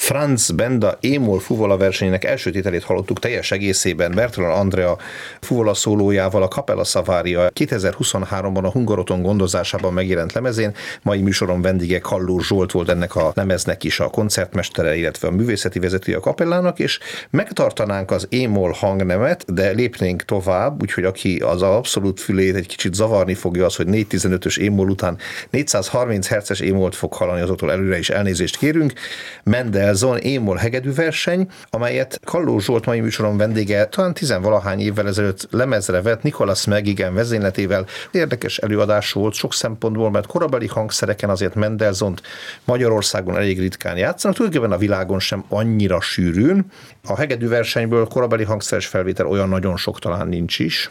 Franz Benda émol fuvola versenyének első tételét hallottuk teljes egészében Bertalan Andrea fuvola szólójával a Capella Savaria 2023-ban a Hungaroton gondozásában megjelent lemezén. Mai műsoron vendége Kalló Zsolt volt ennek a lemeznek is a koncertmestere, illetve a művészeti vezetője a kapellának, és megtartanánk az émol hangnemet, de lépnénk tovább, úgyhogy aki az abszolút fülét egy kicsit zavarni fogja az, hogy 415-ös émol után 430 Hz-es émolt fog hallani, azoktól előre is elnézést kérünk. Mendelssohn émol hegedű verseny, amelyet Kalló Zsolt mai műsoron vendége talán 10-valahány évvel ezelőtt lemezre vett Nicholas McGuigan vezényletével. Érdekes előadás volt sok szempontból, mert korabeli hangszereken azért Mendelssohnt Magyarországon elég ritkán játszanak, tulajdonképpen a világon sem annyira sűrűn. A hegedű versenyből korabeli hangszeres felvétel olyan nagyon sok talán nincs is.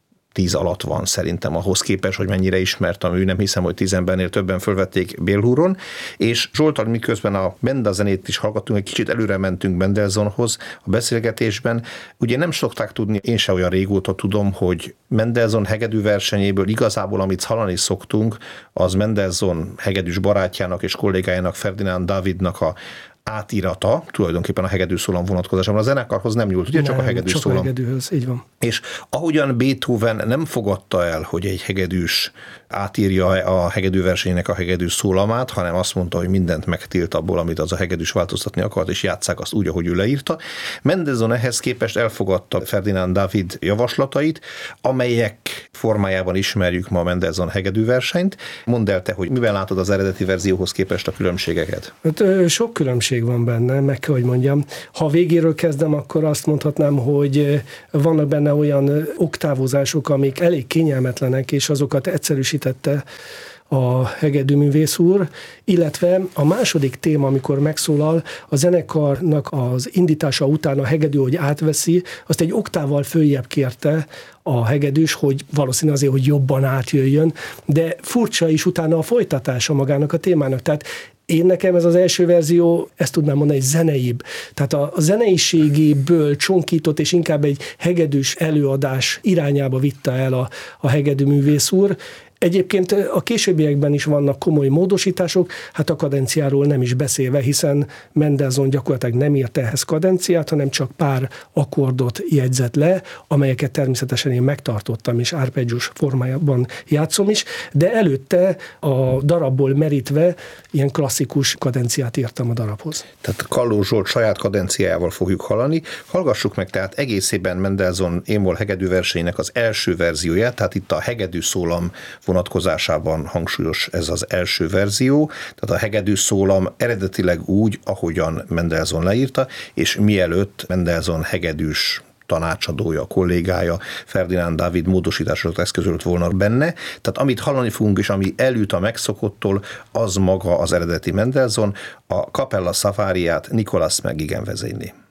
10 alatt van szerintem ahhoz képest, hogy mennyire ismert a mű, nem hiszem, hogy 10 embernél többen fölvették Bélhúron, és Zsolttal miközben a Benda zenét is hallgattunk, egy kicsit előre mentünk Mendelssohnhoz a beszélgetésben. Ugye nem szokták tudni, én se olyan régóta tudom, hogy Mendelssohn hegedű versenyéből igazából, amit hallani szoktunk, az Mendelssohn hegedűs barátjának és kollégájának, Ferdinand Davidnak a átírata, tulajdonképpen a hegedű szólam vonatkozásában. A zenekarhoz nem nyúlt, ugye, csak a hegedű szólam. Csak a hegedűhöz, így van. És ahogyan Beethoven nem fogadta el, hogy egy hegedűs átírja a hegedű versenynek a hegedű szólamát, hanem azt mondta, hogy mindent megtilt abból, amit az a hegedűs változtatni akart, és játsszák azt úgy, ahogy ő leírta. Mendelssohn ehhez képest elfogadta Ferdinand David javaslatait, amelyek formájában ismerjük ma a Mendelssohn hegedű versenyt. Mondd el te, hogy miben látod az eredeti verzióhoz képest a különbségeket? Hát, sok különbség van benne, meg kell, hogy mondjam. Ha végéről kezdem, akkor azt mondhatnám, hogy vannak benne olyan oktávozások, amik elég kényelmetlenek, és azokat egyszerűsítette a hegedűművész úr, illetve a második téma, amikor megszólal, a zenekarnak az indítása után a hegedű, hogy átveszi, azt egy oktával följebb kérte a hegedűs, hogy valószínűleg azért, hogy jobban átjöjjön, de furcsa is utána a folytatása magának a témának. Tehát én nekem ez az első verzió, ezt tudnám mondani, egy zeneibb. Tehát a zeneiségéből csonkított, és inkább egy hegedűs előadás irányába vitte el a hegedűművész úr. Egyébként a későbbiekben is vannak komoly módosítások, hát a kadenciáról nem is beszélve, hiszen Mendelssohn gyakorlatilag nem írt ehhez kadenciát, hanem csak pár akkordot jegyzett le, amelyeket természetesen én megtartottam, és arpeggiós formájában játszom is, de előtte a darabból merítve ilyen klasszikus kadenciát írtam a darabhoz. Tehát Kalló Zsolt saját kadenciájával fogjuk hallani. Hallgassuk meg tehát egészében Mendelssohn émol hegedű versenyének az első verzióját, tehát itt a hegedű szólam vonatkozásában hangsúlyos ez az első verzió, tehát a hegedű szólam eredetileg úgy, ahogyan Mendelssohn leírta, és mielőtt Mendelssohn hegedűs tanácsadója, kollégája, Ferdinand David módosításokat eszközölt volna benne. Tehát amit hallani fogunk, és ami elüt a megszokottól, az maga az eredeti Mendelssohn, a Capella Savariát Nicholas McGuigan vezényli.